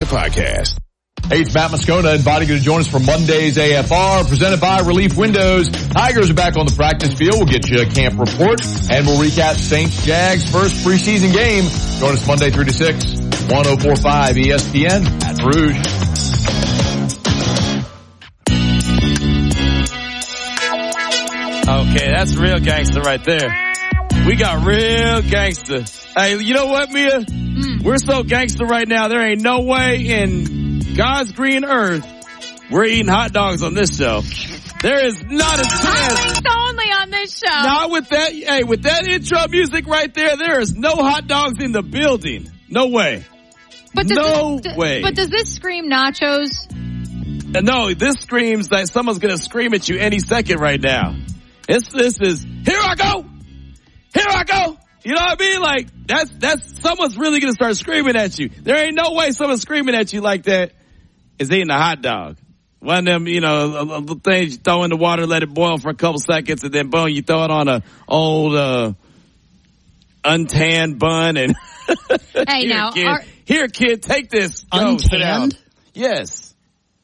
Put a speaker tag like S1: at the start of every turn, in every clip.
S1: Podcast. Hey, it's Matt Moscona inviting you to join us for Monday's AFR, presented by Relief Windows. Tigers are back on the practice field. We'll get you a camp report, and we'll recap Saints Jags first preseason game. Join us Monday 3 to 6, 104.5 ESPN at Rouge.
S2: Okay, that's real gangster right there. We got real gangster. Hey, you know what, Mia? We're so gangster right now, there ain't no way in God's green earth we're eating hot dogs on this show. There is not a chance.
S3: Only on this show.
S2: Not with that, hey, with that intro music right there is no hot dogs in the building. No way.
S3: But
S2: no way.
S3: But does this scream nachos?
S2: No, this screams that someone's gonna scream at you any second right now. This is, here I go! Here I go! You know what I mean? Like, that's, someone's really gonna start screaming at you. There ain't no way someone screaming at you like that is eating a hot dog. One of them, you know, things you throw in the water, let it boil for a couple seconds, and then boom, you throw it on a old, untanned bun and,
S3: hey, now,
S2: here, kid, take this. Go, sit down. Yes.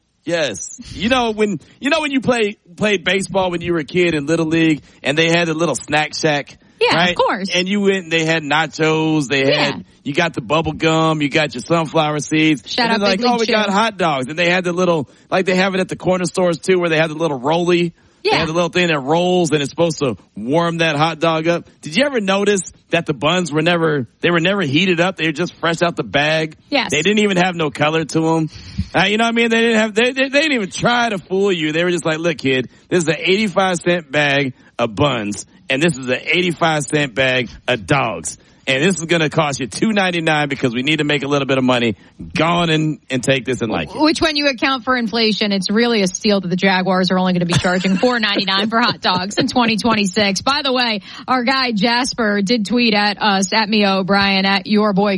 S2: You know when you played baseball when you were a kid in Little League and they had a little snack shack?
S3: Yeah,
S2: right?
S3: Of course.
S2: And you went and they had nachos, you got the bubble gum, you got your sunflower seeds.
S3: Shout out
S2: like, we got hot dogs. And they had the little, like they have it at the corner stores too, where they have the little rolly. Yeah. They have the little thing that rolls and it's supposed to warm that hot dog up. Did you ever notice that the buns were never heated up? They were just fresh out the bag.
S3: Yes.
S2: They didn't even have no color to them. You know what I mean? They didn't even try to fool you. They were just like, look, kid, this is an 85-cent bag of buns and this is an 85-cent bag of dogs. And this is going to cost you $2.99 because we need to make a little bit of money. Go on and take this and like it.
S3: Which, when you account for inflation, it's really a steal that the Jaguars are only going to be charging $4.99 for hot dogs in 2026. By the way, our guy Jasper did tweet at us, at me O'Brien, at your boy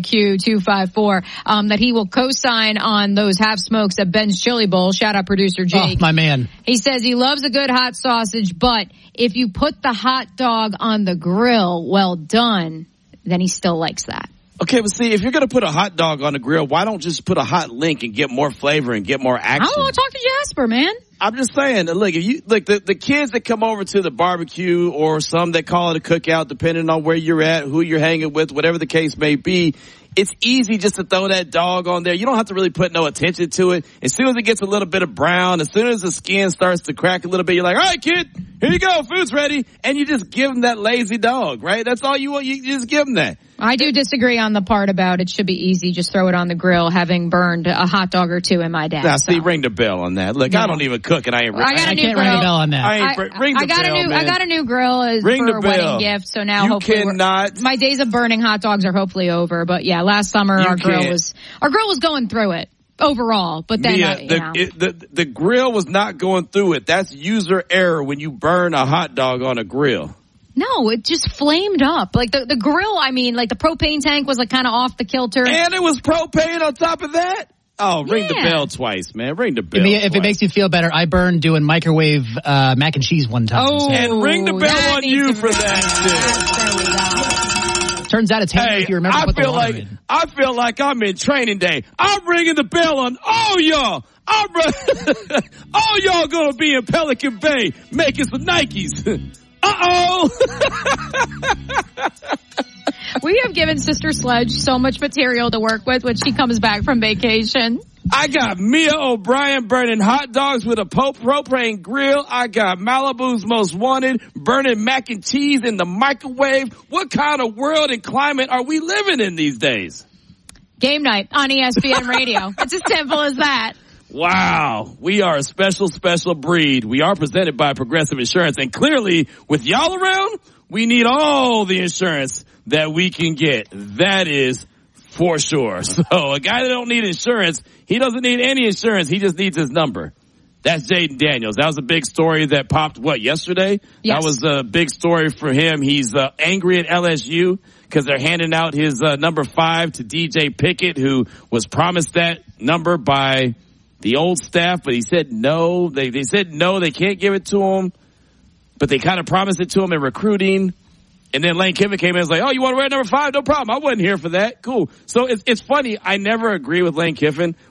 S3: Q254, that he will co-sign on those half smokes at Ben's Chili Bowl. Shout out producer Jake.
S4: Oh, my man.
S3: He says he loves a good hot sausage, but if you put the hot dog on the grill, well done, then he still likes that.
S2: Okay, but see, if you're going to put a hot dog on the grill, why don't just put a hot link and get more flavor and get more action?
S3: I don't want to talk to Jasper, man.
S2: I'm just saying, look, if you look, the kids that come over to the barbecue or some that call it a cookout, depending on where you're at, who you're hanging with, whatever the case may be, it's easy just to throw that dog on there. You don't have to really put no attention to it. As soon as it gets a little bit of brown, as soon as the skin starts to crack a little bit, you're like, all right, kid, here you go, food's ready. And you just give them that lazy dog, right? That's all you want. You just give them that.
S3: I do disagree on the part about it should be easy. Just throw it on the grill, having burned a hot dog or two in my day.
S2: Now, see, ring the bell on that. Look, no. I don't even cook, and I can't
S4: ring the bell on that.
S3: I got a new grill for a wedding gift, so now hopefully my days of burning hot dogs are hopefully over. But yeah, last summer our grill was going through it overall. But then
S2: the grill was not going through it. That's user error when you burn a hot dog on a grill.
S3: No, it just flamed up. Like the grill, I mean, like the propane tank was like kind of off the kilter.
S2: And it was propane on top of that? Oh, ring the bell twice, man. Ring the bell
S4: If it makes you feel better, I burned doing microwave mac and cheese one time.
S3: Oh,
S2: and ring the bell on you for that,
S4: too. Turns out it's handy if you remember to put the water in.
S2: I feel like I'm in training day. I'm ringing the bell on all y'all. All y'all gonna be in Pelican Bay making some Nikes. Uh-oh!
S3: We have given Sister Sledge so much material to work with when she comes back from vacation.
S2: I got Mia O'Brien burning hot dogs with a propane grill. I got Malibu's Most Wanted burning mac and cheese in the microwave. What kind of world and climate are we living in these days?
S3: Game night on ESPN Radio. It's as simple as that.
S2: Wow, we are a special, special breed. We are presented by Progressive Insurance, and clearly, with y'all around, we need all the insurance that we can get. That is for sure. So a guy that don't need insurance, he doesn't need any insurance. He just needs his number. That's Jaden Daniels. That was a big story that popped, yesterday?
S3: Yes.
S2: That was a big story for him. He's angry at LSU because they're handing out his number 5 to DJ Pickett, who was promised that number by the old staff, but he said no. They said no, they can't give it to him, but they kind of promised it to him in recruiting. And then Lane Kiffin came in and was like, oh, you want to wear number 5? No problem. I wasn't here for that. Cool. So it's funny. I never agree with Lane Kiffin,